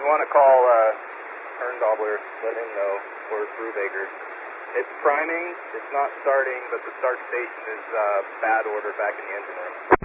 You want to call Herndobler, let him know, or Brubaker. It's priming, it's not starting, but the start station is bad order back in the engine room.